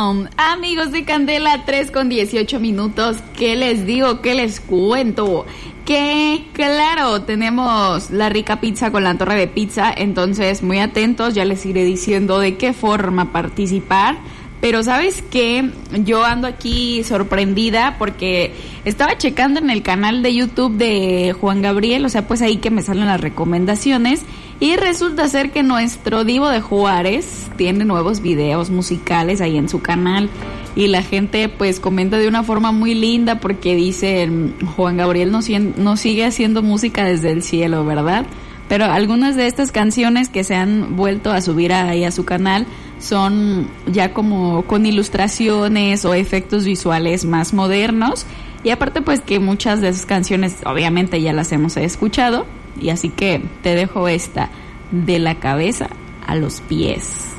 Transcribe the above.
Amigos de Candela, 3:18. ¿Qué les digo? ¿Qué les cuento? Que claro, tenemos la rica pizza con la torre de pizza, entonces muy atentos, ya les iré diciendo de qué forma participar. Pero ¿sabes qué? Yo ando aquí sorprendida porque estaba checando en el canal de YouTube de Juan Gabriel, o sea, pues ahí que me salen las recomendaciones, y resulta ser que nuestro Divo de Juárez tiene nuevos videos musicales ahí en su canal, y la gente pues comenta de una forma muy linda porque dicen, Juan Gabriel no sigue haciendo música desde el cielo, ¿verdad? Pero algunas de estas canciones que se han vuelto a subir ahí a su canal son ya como con ilustraciones o efectos visuales más modernos, y aparte pues que muchas de esas canciones obviamente ya las hemos escuchado, y así que te dejo esta: de la cabeza a los pies.